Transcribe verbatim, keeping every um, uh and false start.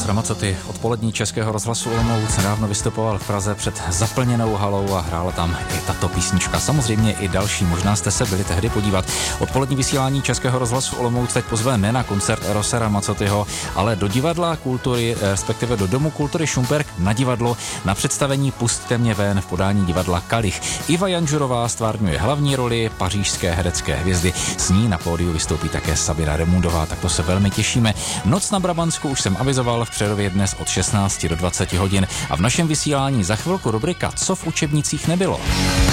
Ramazotti, odpolední Českého rozhlasu Olomouc, nedávno vystupoval v Praze před zaplněnou halou a hrála tam i tato písnička. Samozřejmě i další, možná jste se byli tehdy podívat. Odpolední vysílání Českého rozhlasu Olomouc teď pozve ne na koncert Erose Ramazottiho, ale do divadla kultury, respektive do Domu kultury Šumperk na divadlo na představení Pusťte mě ven v podání divadla Kalich. Iva Janžurová stvárňuje hlavní roli pařížské herecké hvězdy. S ní na pódiu vystoupí také Sabina Remundová, tak to se velmi těšíme. Noc na Brabantsku už jsem avizoval v Přerově dnes od šestnácti do dvaceti hodin a v našem vysílání za chvilku rubrika Co v učebnicích nebylo.